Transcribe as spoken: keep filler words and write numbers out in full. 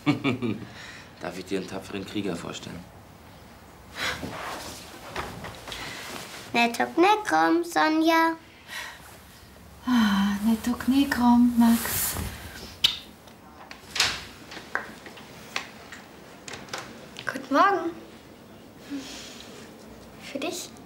Darf ich dir einen tapferen Krieger vorstellen? Netto Kneckrum, Sonja. Ah, Netto Kneckrum, Max. Guten Morgen. Für dich?